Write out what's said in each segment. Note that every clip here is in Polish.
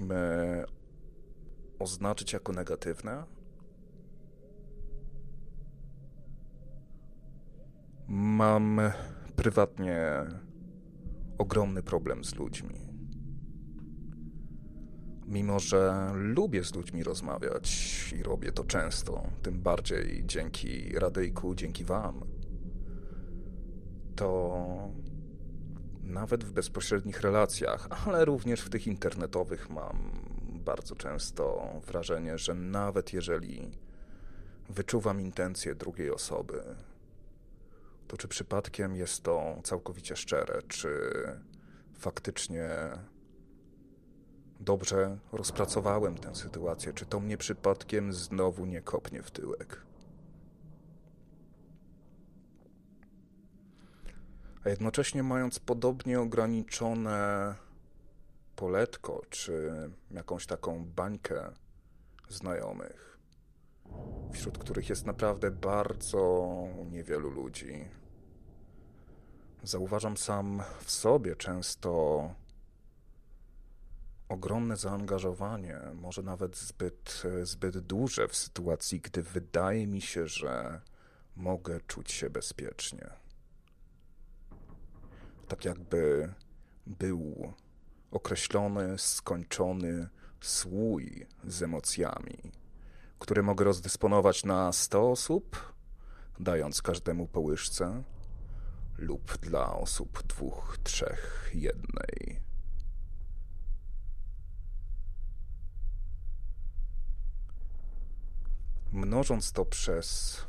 powinniśmy oznaczyć jako negatywne? Mam prywatnie ogromny problem z ludźmi. Mimo że lubię z ludźmi rozmawiać i robię to często, tym bardziej dzięki radyjku, dzięki wam, to nawet w bezpośrednich relacjach, ale również w tych internetowych mam bardzo często wrażenie, że nawet jeżeli wyczuwam intencje drugiej osoby, to czy przypadkiem jest to całkowicie szczere, czy faktycznie dobrze rozpracowałem tę sytuację, czy to mnie przypadkiem znowu nie kopnie w tyłek. A jednocześnie mając podobnie ograniczone poletko, czy jakąś taką bańkę znajomych, wśród których jest naprawdę bardzo niewielu ludzi, zauważam sam w sobie często ogromne zaangażowanie, może nawet zbyt duże w sytuacji, gdy wydaje mi się, że mogę czuć się bezpiecznie. Tak jakby był określony, skończony słój z emocjami, który mogę rozdysponować na 100 osób, dając każdemu po łyżce, lub dla osób 2, 3, 1. Mnożąc to przez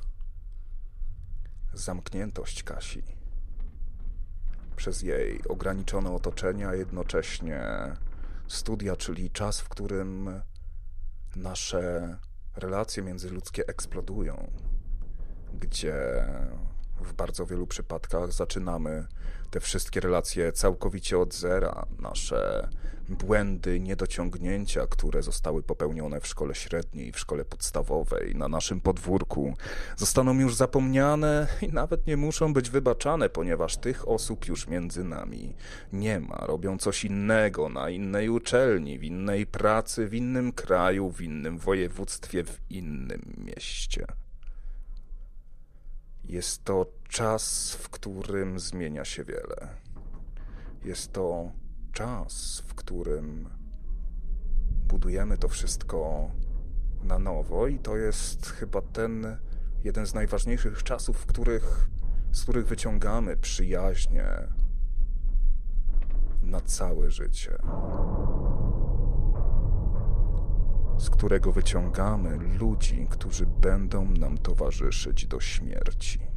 zamkniętość Kasi, przez jej ograniczone otoczenie, a jednocześnie studia, czyli czas, w którym nasze relacje międzyludzkie eksplodują, gdzie w bardzo wielu przypadkach zaczynamy te wszystkie relacje całkowicie od zera. Nasze błędy, niedociągnięcia, które zostały popełnione w szkole średniej, w szkole podstawowej, na naszym podwórku, zostaną już zapomniane i nawet nie muszą być wybaczane, ponieważ tych osób już między nami nie ma. Robią coś innego, na innej uczelni, w innej pracy, w innym kraju, w innym województwie, w innym mieście. Jest to czas, w którym zmienia się wiele. Jest to czas, w którym budujemy to wszystko na nowo i to jest chyba jeden z najważniejszych czasów, z których wyciągamy przyjaźnie na całe życie. Z którego wyciągamy ludzi, którzy będą nam towarzyszyć do śmierci.